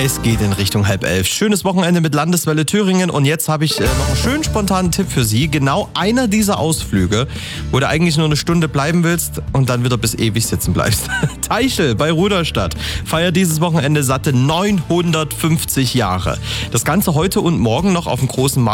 Es geht in Richtung 10:30. Schönes Wochenende mit Landeswelle Thüringen und jetzt habe ich noch einen schönen spontanen Tipp für Sie. Genau einer dieser Ausflüge, wo du eigentlich nur eine Stunde bleiben willst und dann wieder bis ewig sitzen bleibst. Teichel bei Rudolstadt feiert dieses Wochenende satte 950 Jahre. Das Ganze heute und morgen noch auf dem großen Markt